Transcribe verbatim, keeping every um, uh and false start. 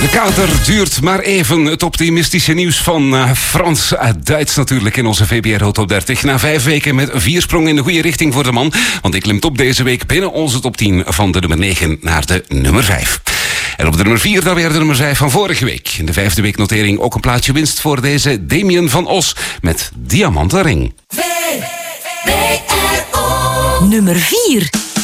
De counter duurt maar even. Het optimistische nieuws van uh, Frans uit Duits natuurlijk in onze V B R Top dertig. Na vijf weken met vier sprongen in de goede richting voor de man. Want ik klimt op deze week binnen onze top tien van de nummer negen naar de nummer vijf. En op de nummer vier dan weer de nummer vijf van vorige week. In de vijfde week notering ook een plaatsje winst voor deze Damien van Os met Diamantenring. V B R O nummer vier.